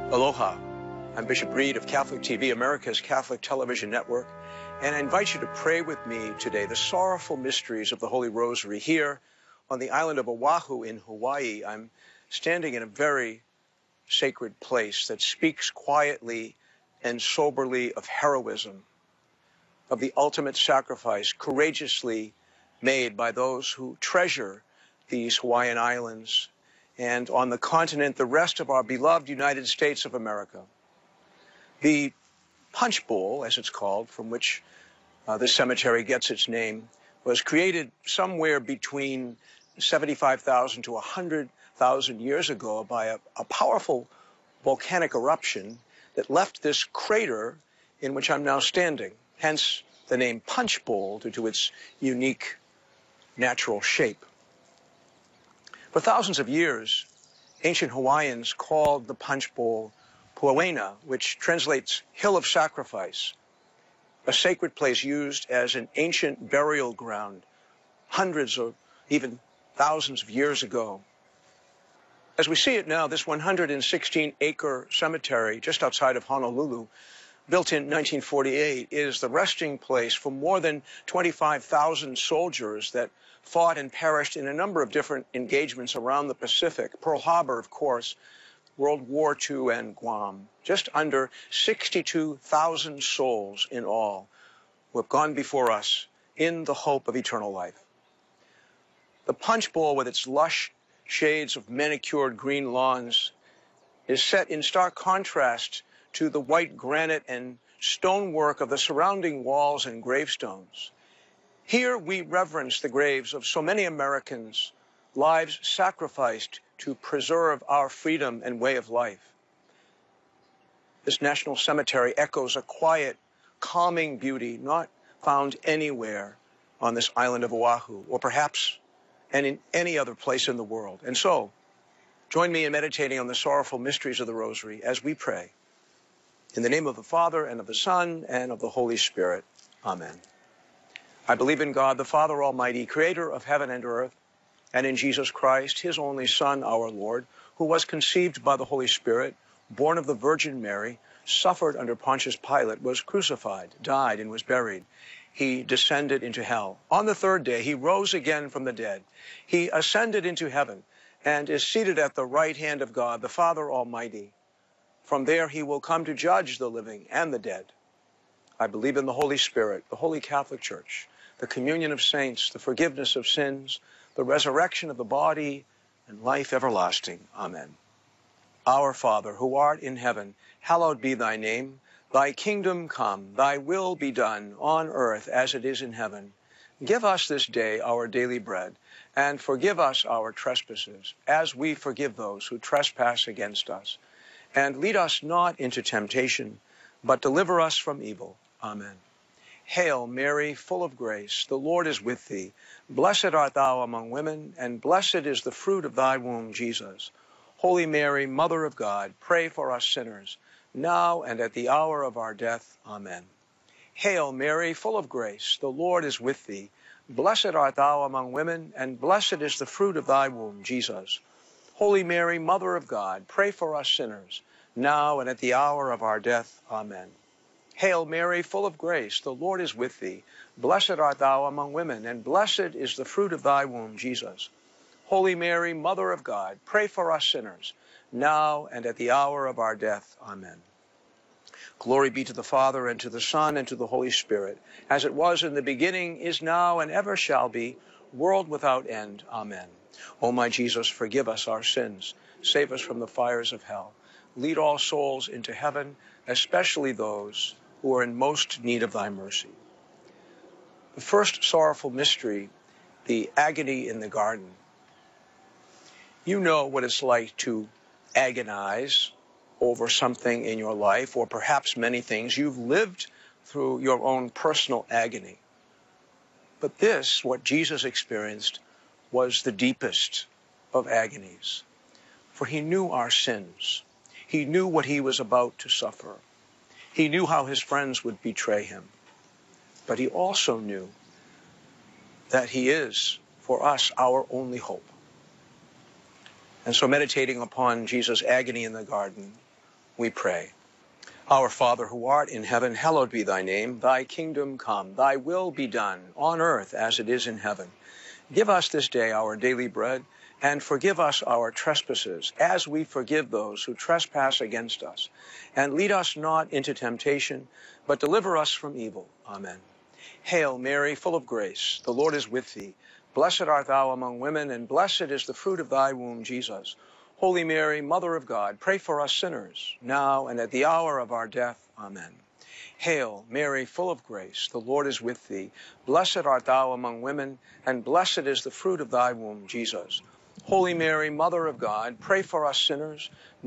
Aloha. I'm Bishop Reed of Catholic TV, America's Catholic television network, and I invite you to pray with me today the sorrowful mysteries of the Holy Rosary here on the island of Oahu in Hawaii. I'm standing in a very sacred place that speaks quietly and soberly of heroism, of the ultimate sacrifice courageously made by those who treasure these Hawaiian islands and on the continent, the rest of our beloved United States of America. The Punch Bowl, as it's called, from which the cemetery gets its name, was created somewhere between 75,000 to 100,000 years ago by a powerful volcanic eruption that left this crater in which I'm now standing, hence the name Punch Bowl due to its unique natural shape. For thousands of years, ancient Hawaiians called the Punch Bowl Puawena, which translates hill of sacrifice, a sacred place used as an ancient burial ground hundreds or even thousands of years ago. As we see it now, this 116-acre cemetery just outside of Honolulu, built in 1948, is the resting place for more than 25,000 soldiers that fought and perished in a number of different engagements around the Pacific. Pearl Harbor, of course, World War II, and Guam. Just under 62,000 souls in all who have gone before us in the hope of eternal life. The Punch Bowl, with its lush shades of manicured green lawns, is set in stark contrast to the white granite and stonework of the surrounding walls and gravestones. Here we reverence the graves of so many Americans, lives sacrificed to preserve our freedom and way of life. This national cemetery echoes a quiet, calming beauty not found anywhere on this island of Oahu, or perhaps in any other place in the world. And so, join me in meditating on the sorrowful mysteries of the Rosary as we pray. In the name of the Father, and of the Son, and of the Holy Spirit. Amen. I believe in God, the Father Almighty, creator of heaven and earth, and in Jesus Christ, his only Son, our Lord, who was conceived by the Holy Spirit, born of the Virgin Mary, suffered under Pontius Pilate, was crucified, died, and was buried. He descended into hell. On the third day, he rose again from the dead. He ascended into heaven and is seated at the right hand of God, the Father Almighty. From there, he will come to judge the living and the dead. I believe in the Holy Spirit, the Holy Catholic Church, the communion of saints, the forgiveness of sins, the resurrection of the body, and life everlasting. Amen. Our Father, who art in heaven, hallowed be thy name. Thy kingdom come, thy will be done on earth as it is in heaven. Give us this day our daily bread, and forgive us our trespasses, as we forgive those who trespass against us. And lead us not into temptation, but deliver us from evil. Amen. Hail Mary, full of grace, the Lord is with thee. Blessed art thou among women, and blessed is the fruit of thy womb, Jesus. Holy Mary, Mother of God, pray for us sinners, now and at the hour of our death. Amen. Hail Mary, full of grace, the Lord is with thee. Blessed art thou among women, and blessed is the fruit of thy womb, Jesus. Holy Mary, Mother of God, pray for us sinners, now and at the hour of our death. Amen. Hail Mary, full of grace, the Lord is with thee. Blessed art thou among women, and blessed is the fruit of thy womb, Jesus. Holy Mary, Mother of God, pray for us sinners, now and at the hour of our death. Amen. Glory be to the Father, and to the Son, and to the Holy Spirit, as it was in the beginning, is now, and ever shall be, world without end. Amen. O my Jesus, forgive us our sins. Save us from the fires of hell. Lead all souls into heaven, especially those who are in most need of thy mercy. The first sorrowful mystery, the agony in the garden. You know what it's like to agonize over something in your life, or perhaps many things. You've lived through your own personal agony. But this, what Jesus experienced, was the deepest of agonies. For he knew our sins. He knew what he was about to suffer. He knew how his friends would betray him. But he also knew that he is, for us, our only hope. And so meditating upon Jesus' agony in the garden, we pray. Our Father who art in heaven, hallowed be thy name. Thy kingdom come, thy will be done on earth as it is in heaven. Give us this day our daily bread, and forgive us our trespasses, as we forgive those who trespass against us. And lead us not into temptation, but deliver us from evil. Amen. Hail Mary, full of grace, the Lord is with thee. Blessed art thou among women, and blessed is the fruit of thy womb, Jesus. Holy Mary, Mother of God, pray for us sinners, now and at the hour of our death. Amen. Hail, Mary, full of grace, the Lord is with thee. Blessed art thou among women, and blessed is the fruit of thy womb, Jesus. Holy Mary, Mother of God, pray for us sinners,